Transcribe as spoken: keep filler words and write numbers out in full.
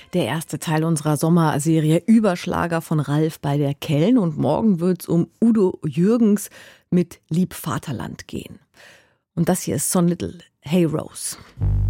Der erste Teil unserer Sommerserie Überschlager von Ralf bei der Keln. Und morgen wird es um Udo Jürgens mit Lieb Vaterland gehen. Und das hier ist Son Little, Hey Rose.